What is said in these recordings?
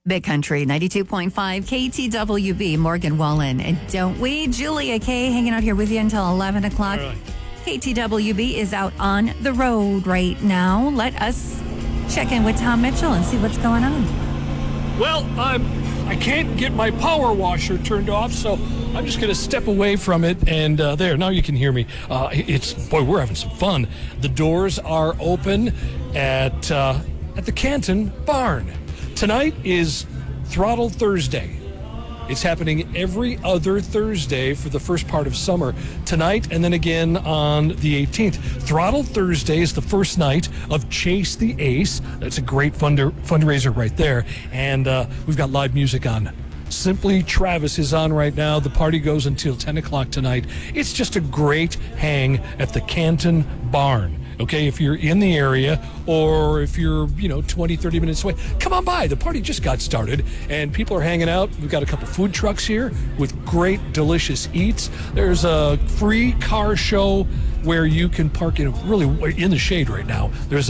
Big Country 92.5 KTWB, Morgan Wallen. And don't we? Julia K hanging out here with you until 11 o'clock. Really? KTWB is out on the road right now. Let us check in with Tom Mitchell and see what's going on. Well, I can't get my power washer turned off, so I'm just going to step away from it. And there, now you can hear me. We're having some fun. The doors are open at the Canton Barn. Tonight is Throttle Thursday. It's happening every other Thursday for the first part of summer. Tonight and then again on the 18th. Throttle Thursday is the first night of Chase the Ace. That's a great fundraiser right there. And we've got live music on. Simply Travis is on right now. The party goes until 10 o'clock tonight. It's just a great hang at the Canton Barn. Okay, if you're in the area or if you're, 20, 30 minutes away, come on by. The party just got started and people are hanging out. We've got a couple food trucks here with great, delicious eats. There's a free car show where you can park in the shade right now. There's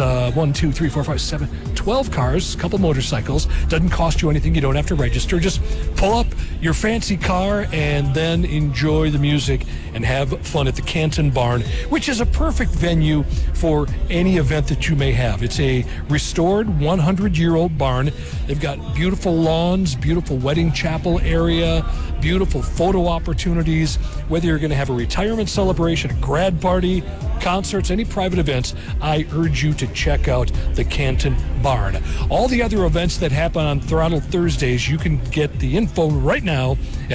12 cars, a couple motorcycles. Doesn't cost you anything. You don't have to register. Just pull up your fancy car and then enjoy the music and have fun at the Canton Barn, which is a perfect venue for any event that you may have. It's a restored 100-year-old barn. They've got beautiful lawns, beautiful wedding chapel area, beautiful photo opportunities. Whether you're going to have a retirement celebration, a grad party, concerts, any private events, I urge you to check out the Canton Barn. All the other events that happen on Throttle Thursdays, you can get the info right now at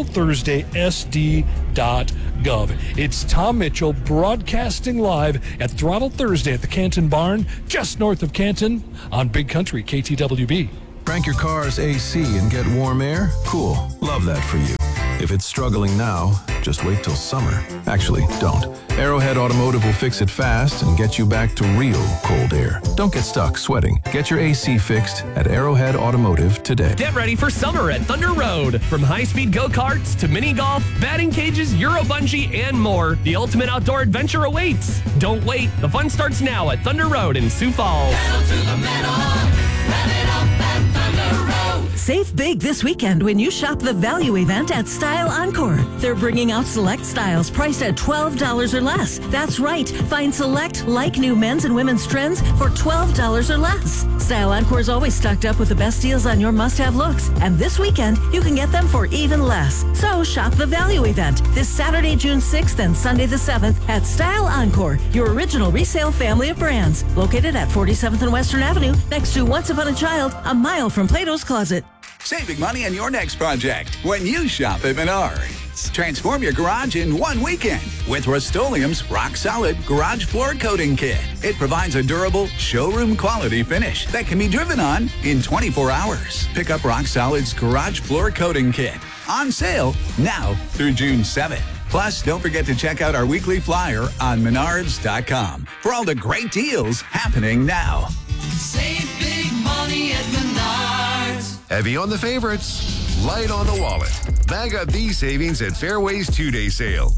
throttlethursdaysd.gov. It's Tom Mitchell broadcasting live at Throttle Thursday at the Canton Barn, just north of Canton on Big Country KTWB. Crank your car's AC and get warm air? Cool. Love that for you. If it's struggling now, just wait till summer. Actually, don't. Arrowhead Automotive will fix it fast and get you back to real cold air. Don't get stuck sweating. Get your AC fixed at Arrowhead Automotive today. Get ready for summer at Thunder Road. From high-speed go-karts to mini golf, batting cages, Euro bungee, and more, the ultimate outdoor adventure awaits. Don't wait. The fun starts now at Thunder Road in Sioux Falls. Pedal to the metal. Rev it up at Thunder Road. Save big this weekend when you shop the value event at Style Encore. They're bringing out select styles priced at $12 or less. That's right. Find select, new men's and women's trends for $12 or less. Style Encore is always stocked up with the best deals on your must-have looks. And this weekend, you can get them for even less. So shop the value event this Saturday, June 6th and Sunday the 7th at Style Encore, your original resale family of brands. Located at 47th and Western Avenue, next to Once Upon a Child, a mile from Plato's Closet. Saving money on your next project when you shop at Menards. Transform your garage in one weekend with Rust-Oleum's Rock Solid Garage Floor Coating Kit. It provides a durable, showroom-quality finish that can be driven on in 24 hours. Pick up Rock Solid's Garage Floor Coating Kit. On sale now through June 7th. Plus, don't forget to check out our weekly flyer on Menards.com for all the great deals happening now. Save big money at Menards. Heavy on the favorites, light on the wallet. Bag up these savings at Fairway's 2-day sale.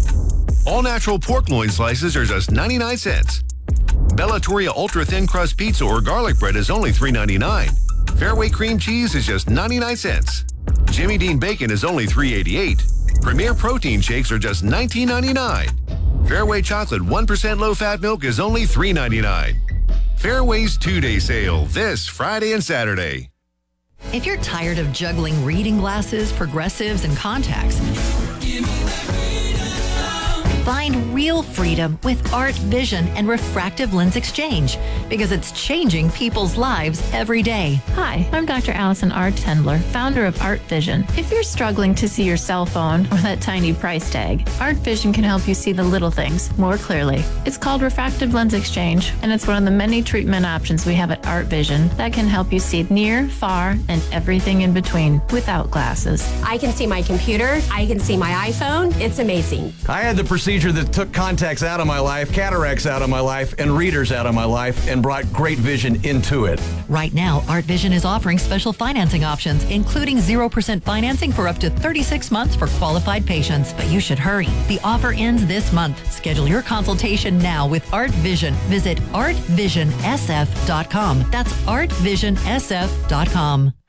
All natural pork loin slices are just 99 cents. Bellatoria Ultra Thin Crust Pizza or garlic bread is only $3.99. Fairway cream cheese is just 99 cents. Jimmy Dean bacon is only $3.88. Premier protein shakes are just $19.99. Fairway chocolate 1% low-fat milk is only $3.99. Fairway's 2-day sale this Friday and Saturday. If you're tired of juggling reading glasses, progressives, and contacts, find real freedom with Art Vision and Refractive Lens Exchange, because it's changing people's lives every day. Hi, I'm Dr. Allison R. Tendler, founder of Art Vision. If you're struggling to see your cell phone or that tiny price tag, Art Vision can help you see the little things more clearly. It's called Refractive Lens Exchange, and it's one of the many treatment options we have at Art Vision that can help you see near, far, and everything in between without glasses. I can see my computer. I can see my iPhone. It's amazing. I had the procedure that took contacts out of my life, cataracts out of my life, and readers out of my life, and brought great vision into it. Right now, Art Vision is offering special financing options, including 0% financing for up to 36 months for qualified patients. But you should hurry. The offer ends this month. Schedule your consultation now with Art Vision. Visit artvisionsf.com. That's artvisionsf.com.